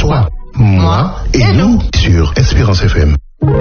Toi, moi et nous sur Espérance FM.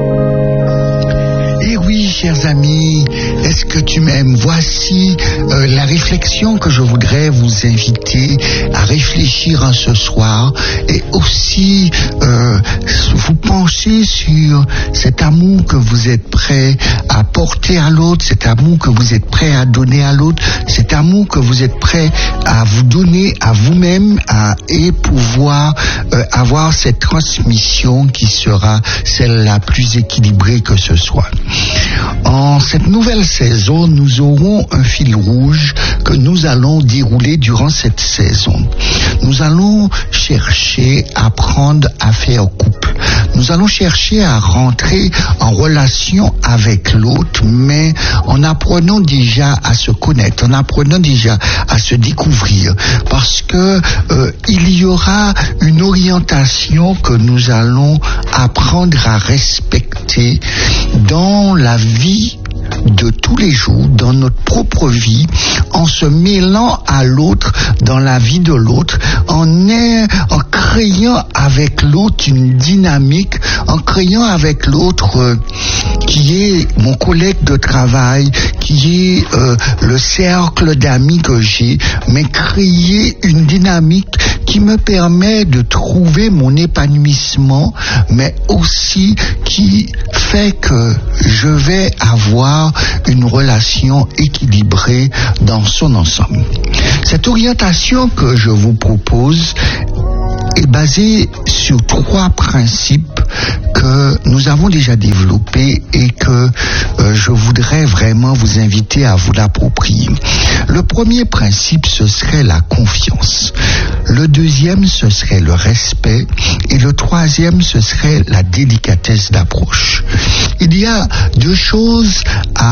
Et oui, chers amis, est-ce que tu m'aimes? Voici la réflexion que je voudrais vous inviter à réfléchir en ce soir et aussi vous pencher sur cet amour que vous êtes prêt à porter à l'autre, cet amour que vous êtes prêt à donner à l'autre, cet amour que vous êtes prêt à vous donner à vous-même et pouvoir avoir cette transmission qui sera celle la plus équilibrée que ce soit. En cette nouvelle saison, nous aurons un fil rouge que nous allons dérouler durant cette saison. Nous allons chercher à apprendre à faire couple. Nous allons chercher à rentrer en relation avec l'autre, mais en apprenant déjà à se connaître, en apprenant déjà à se découvrir, parce que il y aura une orientation que nous allons apprendre à respecter dans la vie de tous les jours, dans notre propre vie, en se mêlant à l'autre, dans la vie de l'autre, en créant avec l'autre une dynamique, en créant avec l'autre qui est mon collègue de travail, qui est le cercle d'amis que j'ai, mais créer une dynamique qui me permet de trouver mon épanouissement, mais aussi qui fait que je vais avoir une relation équilibrée dans son ensemble. Cette orientation que je vous propose est basée sur 3 principes que nous avons déjà développés et que je voudrais vraiment vous inviter à vous l'approprier. Le premier principe, ce serait la confiance. Le deuxième, ce serait le respect. Et le troisième, ce serait la délicatesse d'approche. Il y a 2 choses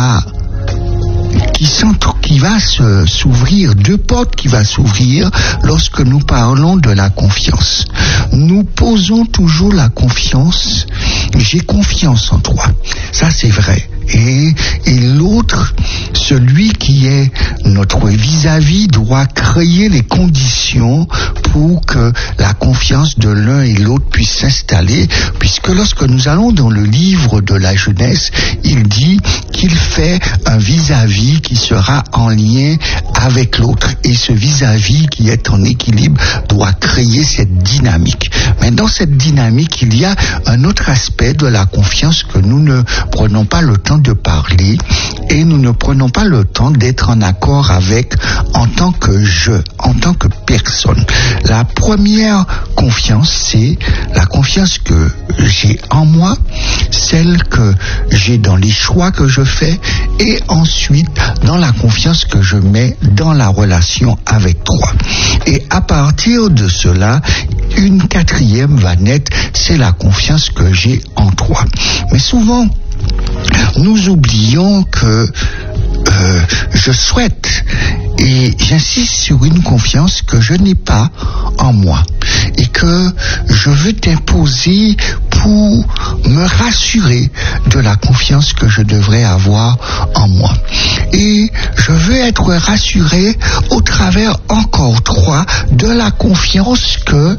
qui va s'ouvrir, 2 portes qui va s'ouvrir lorsque nous parlons de la confiance. Nous posons toujours la confiance. J'ai confiance en toi. Ça, c'est vrai. Et l'autre, celui qui est notre vis-à-vis, doit créer les conditions pour que la confiance de l'un et l'autre puisse s'installer, puisque lorsque nous allons dans le livre de la Genèse, il dit qu'il fait un vis-à-vis qui sera en lien avec l'autre. Et ce vis-à-vis qui est en équilibre doit créer cette dynamique. Mais dans cette dynamique, il y a un autre aspect de la confiance que nous ne prenons pas le temps de parler et nous ne prenons pas le temps d'être en accord avec en tant que personne. La première confiance, c'est la confiance que j'ai en moi, celle que j'ai dans les choix que je fais et ensuite dans la confiance que je mets dans la relation avec toi. Et à partir de cela, une 4e va naître, c'est la confiance que j'ai en toi. Mais souvent, nous oublions que je souhaite et j'insiste sur une confiance que je n'ai pas en moi et que je veux t'imposer pour me rassurer de la confiance que je devrais avoir en moi. Et je veux être rassuré au travers encore 3 de la confiance que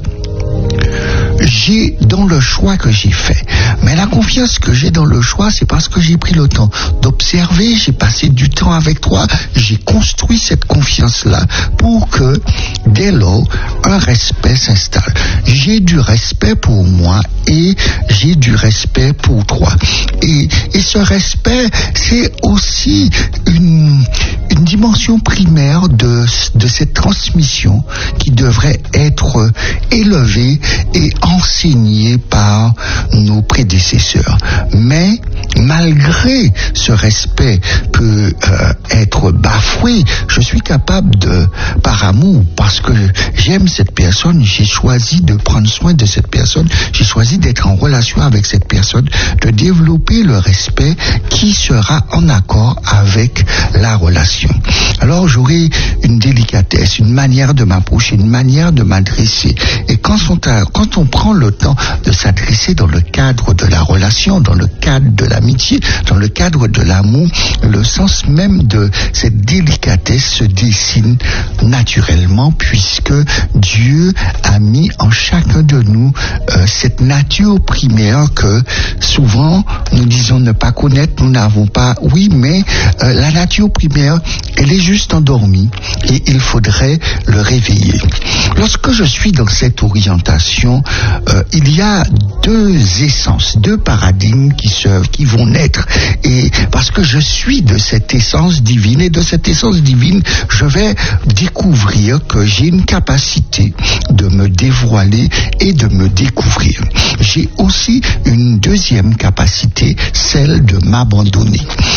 j'ai dans le choix que j'ai fait. Mais la confiance que j'ai dans le choix, c'est parce que j'ai pris le temps d'observer, j'ai passé du temps avec toi, j'ai construit cette confiance-là pour que, dès lors, un respect s'installe. J'ai du respect pour moi et j'ai du respect pour toi. Et ce respect, c'est aussi une dimension primaire de cette transmission qui devrait être élevée et enseignée par nos prédécesseurs. Mais malgré ce respect peut être bafoué, je suis capable par amour, parce que j'aime cette personne, j'ai choisi de prendre soin de cette personne, j'ai choisi d'être en relation avec cette personne, de développer le respect qui sera en accord avec la relation. Alors j'aurai une délicatesse, une manière de m'approcher, une manière de m'adresser. Et quand on prend le temps de s'adresser dans le cadre de la relation, dans le cadre de l'amitié, dans le cadre de l'amour, le sens même de cette délicatesse se dessine naturellement, puisque Dieu a mis en chacun de nous cette nature primaire que souvent nous disons ne pas connaître, nous n'avons pas. Oui, mais la nature primaire, elle est juste endormie et il faudrait le réveiller. Lorsque je suis dans cette orientation, il y a deux essences, deux paradigmes qui vont naître. Et parce que je suis de cette essence divine, et de cette essence divine, je vais découvrir que j'ai une capacité de me dévoiler et de me découvrir. J'ai aussi une deuxième capacité, celle de m'abandonner.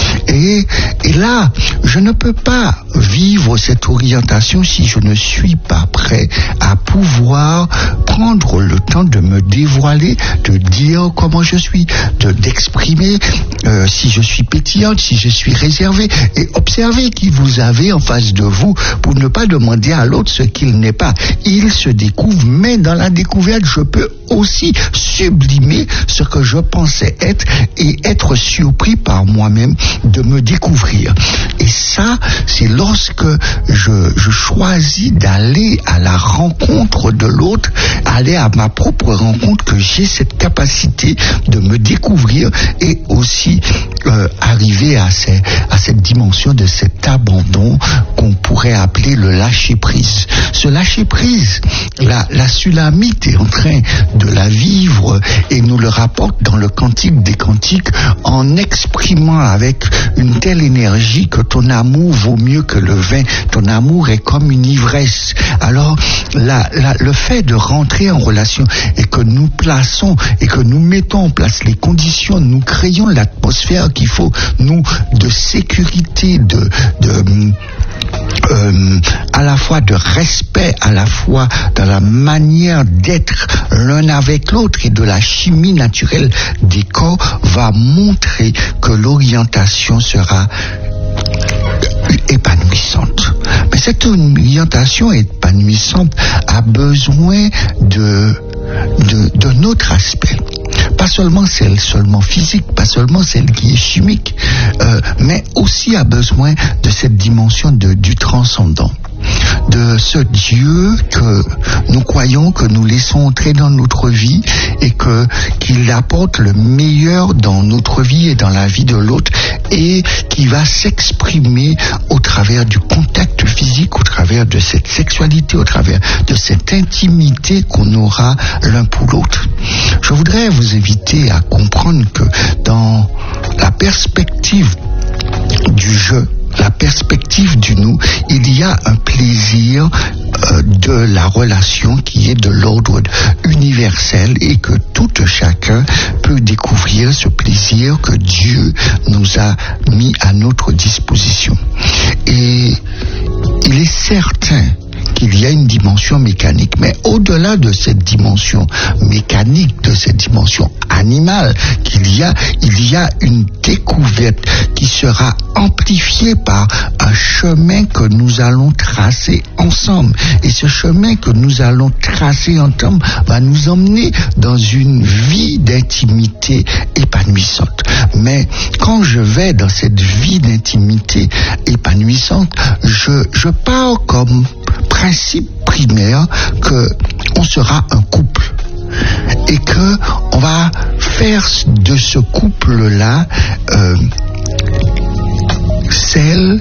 Et là, je ne peux pas vivre cette orientation si je ne suis pas prêt à pouvoir prendre le temps de me dévoiler, de dire comment je suis, d'exprimer si je suis pétillante, si je suis réservée, et observer qui vous avez en face de vous pour ne pas demander à l'autre ce qu'il n'est pas. Il se découvre, mais dans la découverte, je peux aussi sublimer ce que je pensais être et être surpris par moi-même de me découvrir. Et ça, c'est lorsque je choisis d'aller à la rencontre de l'autre, aller à ma propre rencontre, que j'ai cette capacité de me découvrir et aussi arriver à cette dimension de cet abandon qu'on pourrait appeler le lâcher-prise. Ce lâcher-prise, la Sulamite est en train de la vivre et nous le rapporte dans le Cantique des Cantiques en exprimant avec une telle énergie que ton amour vaut mieux que le vin, ton amour est comme une ivresse. Alors le fait de rentrer en relation et que nous plaçons et que nous mettons en place les conditions, nous créons l'atmosphère qu'il faut, nous, de sécurité, à la fois de respect, à la fois dans la manière d'être l'un avec l'autre et de la chimie naturelle des corps, va montrer que l'orientation sera épanouissante. Mais cette orientation épanouissante a besoin d'un autre aspect. Pas seulement celle physique, pas seulement celle qui est chimique, mais aussi a besoin de cette dimension du transcendant, de ce Dieu que nous croyons, que nous laissons entrer dans notre vie et qu'il apporte le meilleur dans notre vie et dans la vie de l'autre, et qui va s'exprimer au travers du contact physique, au travers de cette sexualité, au travers de cette intimité qu'on aura l'un pour l'autre. Je voudrais vous inviter à comprendre que dans la perspective du jeu, la perspective du nous, il y a un plaisir de la relation qui est de l'ordre universel et que tout chacun peut découvrir ce plaisir que Dieu nous a mis à notre disposition. Et il est certain qu'il y a une dimension mécanique, mais au-delà de cette dimension mécanique, de cette dimension animale il y a une découverte qui sera amplifiée par un chemin que nous allons tracer ensemble. Et ce chemin que nous allons tracer ensemble va nous emmener dans une vie d'intimité épanouissante. Mais quand je vais dans cette vie d'intimité épanouissante, je pars comme principe primaire que on sera un couple et que on va faire de ce couple-là celle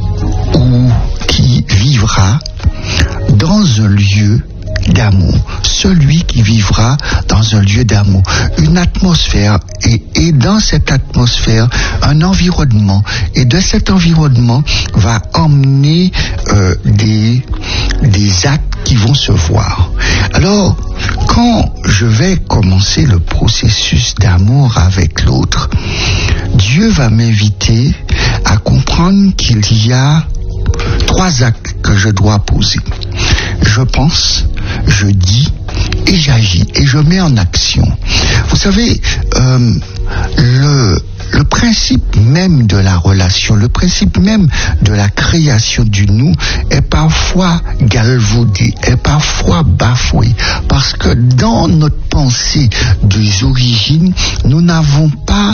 qui vivra dans un lieu d'amour, celui qui vivra dans un lieu d'amour, une atmosphère et dans cette atmosphère un environnement, et de cet environnement va emmener des actes qui vont se voir. Alors quand je vais commencer le processus d'amour avec l'autre, Dieu va m'inviter à comprendre qu'il y a 3 actes que je dois poser. Je pense, je dis et j'agis et je mets en action. Vous savez, le principe même de la relation, le principe même de la création du nous est parfois galvaudé, est parfois bafoué, parce que dans notre pensée des origines, nous n'avons pas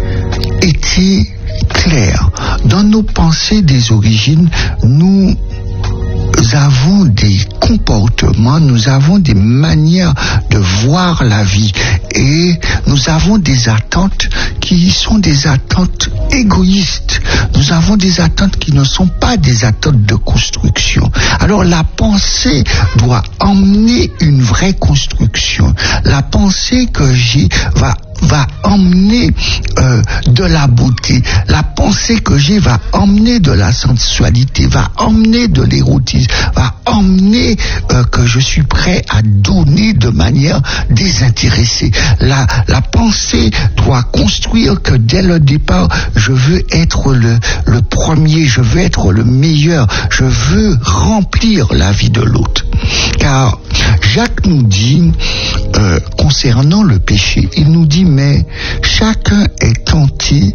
été clairs. Dans nos pensées des origines, nous avons des comportements, nous avons des manières de voir la vie et nous avons des attentes qui sont des attentes égoïstes. Nous avons des attentes qui ne sont pas des attentes de construction. Alors la pensée doit emmener une vraie construction. La pensée que j'ai va emmener de la beauté. La pensée que j'ai va emmener de la sensualité, va emmener de l'érotisme, va emmener que je suis prêt à donner de manière désintéressée. La pensée doit construire que dès le départ, je veux être le premier, je veux être le meilleur, je veux remplir la vie de l'autre. Car Jacques nous dit, concernant le péché, il nous dit, mais chacun est tenté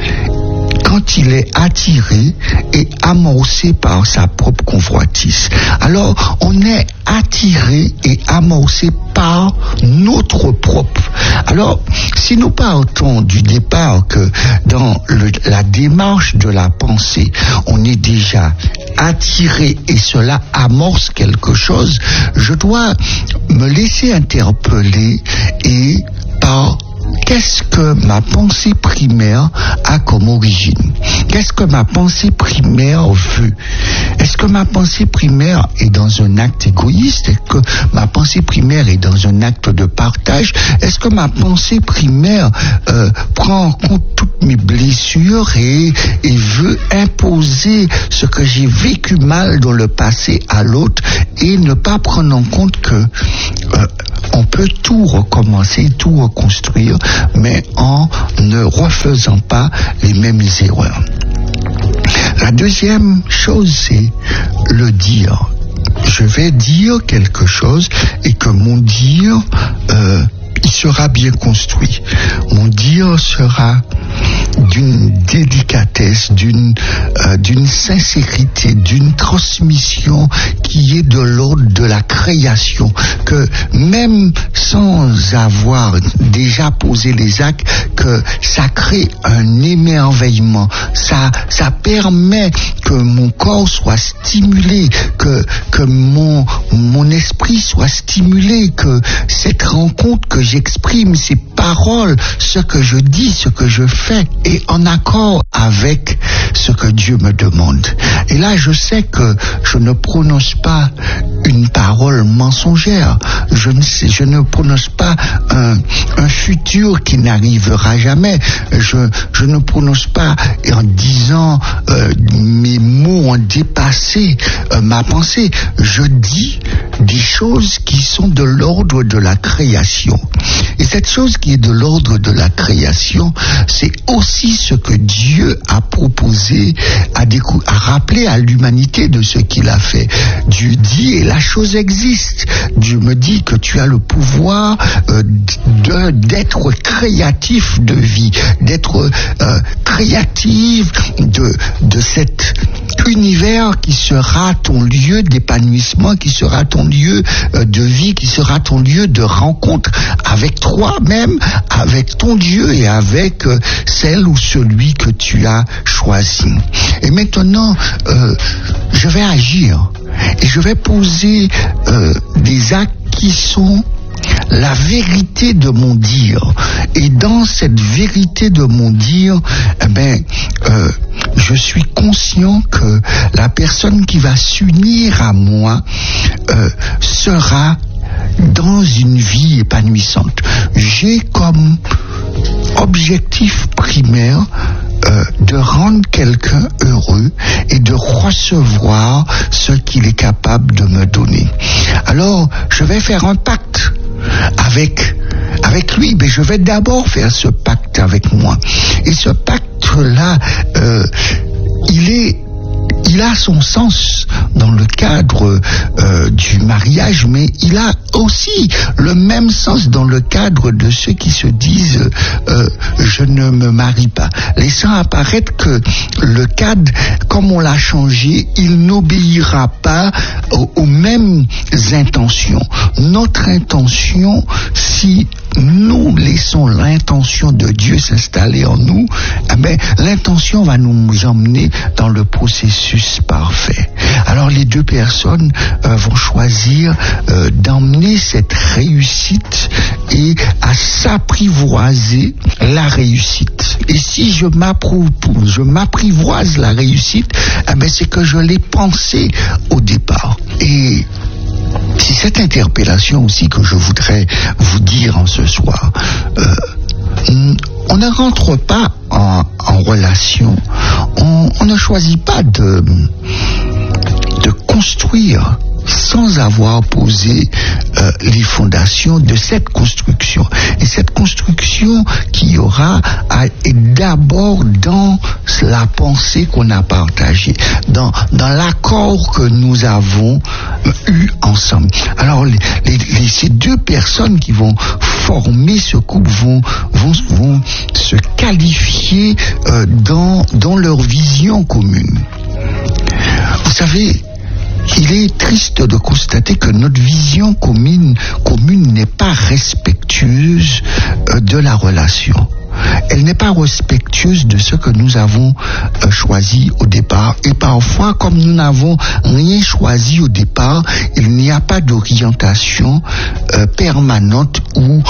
quand il est attiré et amorcé par sa propre convoitise. Alors, on est attiré et amorcé par notre propre. Alors, si nous partons du départ que dans la démarche de la pensée, on est déjà attiré et cela amorce quelque chose, je dois me laisser interpeller et par qu'est-ce que ma pensée primaire a comme origine? Qu'est-ce que ma pensée primaire veut? Est-ce que ma pensée primaire est dans un acte égoïste? Est-ce que ma pensée primaire est dans un acte de partage? Est-ce que ma pensée primaire prend en compte toutes mes blessures et veut imposer ce que j'ai vécu mal dans le passé à l'autre et ne pas prendre en compte que on peut tout recommencer, tout reconstruire, mais en ne refaisant pas les mêmes erreurs. La deuxième chose, c'est le dire. Je vais dire quelque chose et que mon dire, il sera bien construit. Mon dire sera d'une délicatesse, d'une sincérité, d'une transmission qui est de l'ordre de la création, que même sans avoir déjà posé les actes, que ça crée un émerveillement, ça permet que mon corps soit stimulé, que mon esprit soit stimulé, que cette rencontre que j'exprime, ces paroles, ce que je dis, ce que je fais, est en accord avec ce que Dieu me demande. Et là, je sais que je ne prononce pas une parole mensongère. Je ne prononce pas un futur qui n'arrivera jamais. Je ne prononce pas en disant mes mots ont dépassé ma pensée. Je dis des choses qui sont de l'ordre de la création. Et cette chose qui est de l'ordre de la création, c'est aussi ce que Dieu a proposé, à rappeler à l'humanité de ce qu'il a fait. Dieu dit, et la chose existe. Dieu me dit que tu as le pouvoir d'être créatif de vie, d'être créatif de cet univers qui sera ton lieu d'épanouissement, qui sera ton lieu de vie, qui sera ton lieu de rencontre avec toi-même, avec ton Dieu et avec celle ou celui que tu as choisi. Et maintenant, je vais agir et je vais poser des actes qui sont la vérité de mon dire. Et dans cette vérité de mon dire, je suis conscient que la personne qui va s'unir à moi sera dans une vie épanouissante. J'ai comme objectif primaire de rendre quelqu'un heureux et de recevoir ce qu'il est capable de me donner. Alors, je vais faire un pacte avec lui, mais je vais d'abord faire ce pacte avec moi. Et ce pacte-là, il a son sens dans le cadre du mariage, mais il a aussi le même sens dans le cadre de ceux qui se disent je ne me marie pas, laissant apparaître que le cadre, comme on l'a changé, il n'obéira pas aux mêmes intentions. Notre intention, si nous laissons l'intention de Dieu s'installer en nous, l'intention va nous emmener dans le processus parfait. Alors les deux personnes vont choisir d'emmener cette réussite et à s'apprivoiser la réussite. Et si je m'apprivoise la réussite, c'est que je l'ai pensé au départ. Et c'est cette interpellation aussi que je voudrais vous dire en ce soir. On ne rentre pas en relation, on ne choisit pas de construire sans avoir posé les fondations de cette construction. Et cette construction qui aura est d'abord dans la pensée qu'on a partagée, dans l'accord que nous avons eu ensemble. Alors ces deux personnes qui vont former ce couple vont se qualifier dans leur vision commune. Vous savez, il est triste de constater que notre vision commune n'est pas respectueuse de la relation. Elle n'est pas respectueuse de ce que nous avons choisi au départ. Et parfois, comme nous n'avons rien choisi au départ, il n'y a pas d'orientation permanente ou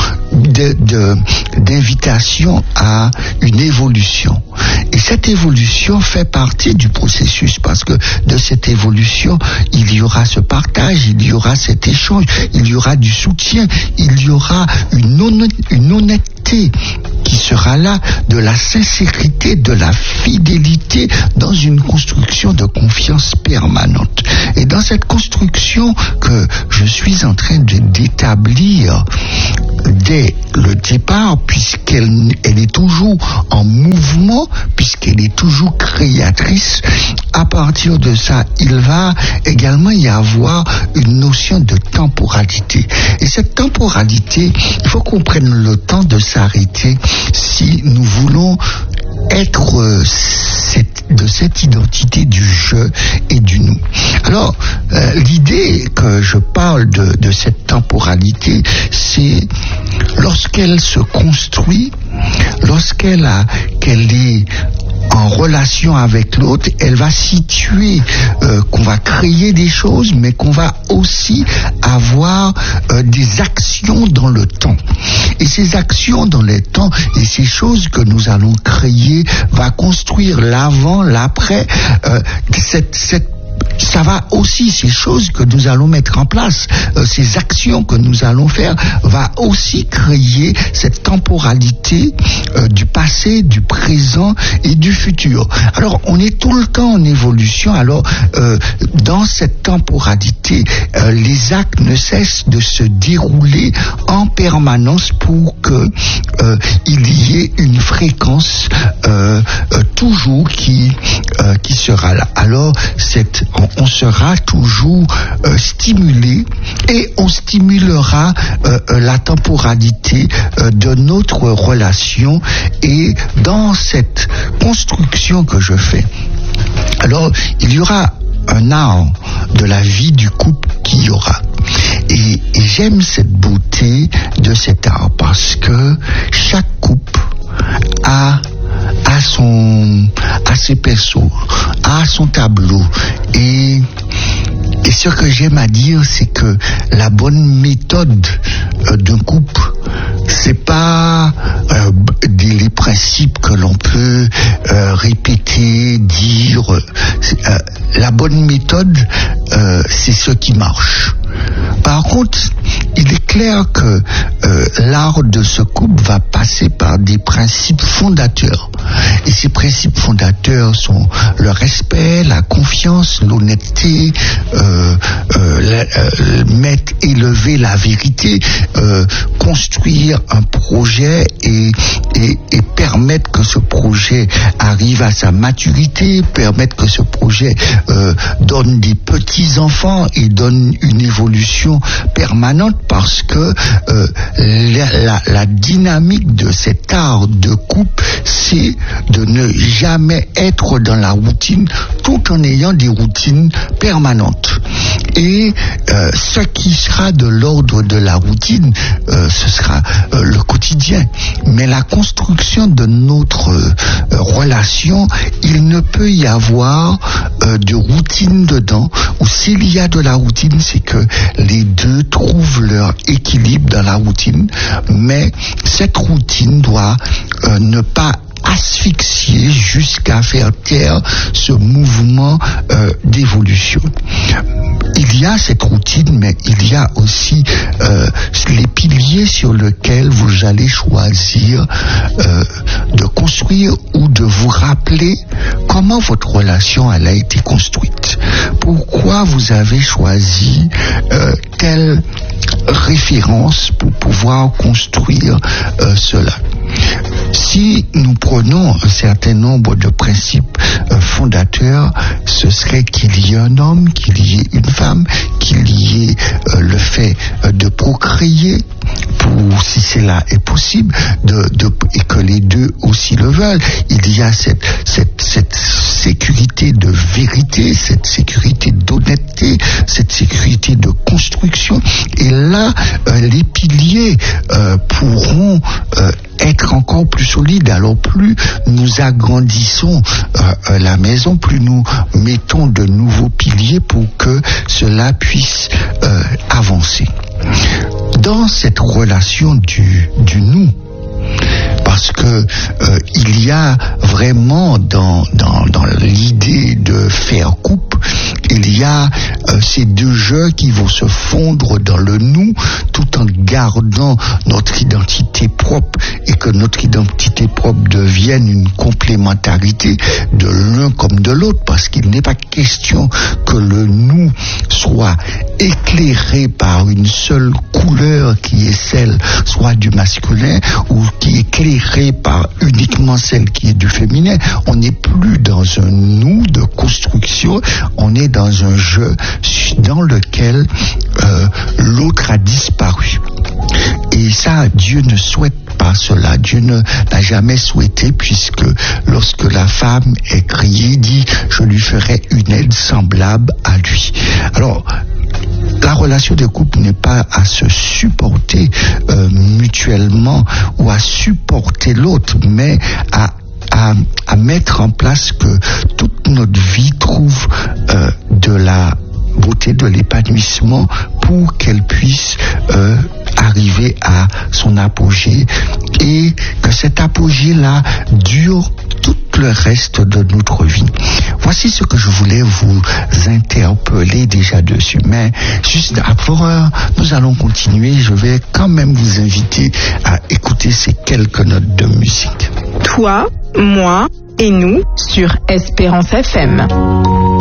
d'invitation à une évolution. Et cette évolution fait partie du processus, parce que de cette évolution, il y aura ce partage, il y aura cet échange, il y aura du soutien, il y aura une honnêteté qui sera là, de la sincérité, de la fidélité, dans une construction de confiance permanente. Et dans cette construction que je suis en train d'établir dès le départ, puisqu'elle est toujours en mouvement, puisqu'elle est toujours créatrice, à partir de ça, il va également y avoir une notion de temporalité. Et cette temporalité, il faut qu'on prenne le temps de s'arrêter si nous voulons être de cette identité du je et du nous. Alors, l'idée que je parle de cette temporalité, c'est lorsqu'elle se construit, lorsqu'elle est en relation avec l'autre, elle va situer qu'on va créer des choses, mais qu'on va aussi avoir des actions dans le temps. Et ces actions dans le temps et ces choses que nous allons créer va construire l'avant, l'après, ça va aussi, ces choses que nous allons mettre en place, ces actions que nous allons faire, va aussi créer cette temporalité du passé, du présent et du futur. Alors, on est tout le temps en évolution. Alors, dans cette temporalité, les actes ne cessent de se dérouler en permanence pour que il y ait une fréquence toujours qui sera là. Alors, on sera toujours stimulé, et on stimulera la temporalité de notre relation. Et dans cette construction que je fais, alors il y aura un art de la vie du couple qui y aura. Et j'aime cette beauté de cet art, parce que chaque couple a ses pinceaux, a son tableau. Et ce que j'aime à dire, c'est que la bonne méthode d'un couple, c'est pas les principes que l'on peut répéter, dire. La bonne méthode, c'est ce qui marche. Par contre, il est clair que l'art de ce couple va passer par des principes fondateurs. Et ces principes fondateurs sont le respect, la confiance, l'honnêteté, élever la vérité, construire un projet et permettre que ce projet arrive à sa maturité, permettre que ce projet donne des petits-enfants et donne une évolution permanente, parce que la dynamique de cet art de couple, c'est de ne jamais être dans la routine tout en ayant des routines permanentes. Et ce qui sera de l'ordre de la routine, ce sera le quotidien. Mais la construction de notre relation, il ne peut y avoir de routine dedans, ou s'il y a de la routine, c'est que les deux trouvent leur équilibre dans la routine, mais cette routine doit ne pas asphyxier jusqu'à faire taire ce mouvement d'évolution. Il y a cette routine, mais il y a aussi les piliers sur lesquels vous allez choisir de construire ou de vous rappeler comment votre relation elle a été construite. Pourquoi vous avez choisi telle référence pour pouvoir construire cela. Si nous prenons un certain nombre de principes fondateurs, ce serait qu'il y ait un homme, qu'il y ait une femme, qu'il y ait le fait de procréer, pour, si cela est possible, et que les deux aussi le veulent. Il y a cette sécurité de vérité, cette sécurité d'honnêteté, cette sécurité de construction. Et là, les piliers pourront être encore plus solides. Alors plus nous agrandissons la maison, plus nous mettons de nouveaux piliers pour que cela puisse avancer. Dans cette relation du nous, parce que il y a vraiment dans l'idée de faire couple, il y a ces deux jeux qui vont se fondre dans le nous, tout en gardant notre identité propre, et que notre identité propre devienne une complémentarité de l'un comme de l'autre, parce qu'il n'est pas question que le nous soit éclairé par une seule couleur qui est celle soit du masculin, ou qui est éclairé par uniquement celle qui est du féminin. On n'est plus dans un nous de construction, on est dans un jeu dans lequel l'autre a disparu. Et ça, Dieu ne souhaite pas cela. Dieu n'a jamais souhaité, puisque lorsque la femme est créée, dit « je lui ferai une aide semblable à lui ». Alors, la relation de couple n'est pas à se supporter mutuellement ou à supporter l'autre, mais à mettre en place que toute notre vie trouve de la beauté, de l'épanouissement, pour qu'elle puisse arriver à son apogée, et que cet apogée-là dure tout le reste de notre vie. Voici ce que je voulais vous interpeller déjà dessus. Mais juste avant, nous allons continuer. Je vais quand même vous inviter à écouter ces quelques notes de musique. Toi, moi et nous sur Espérance FM.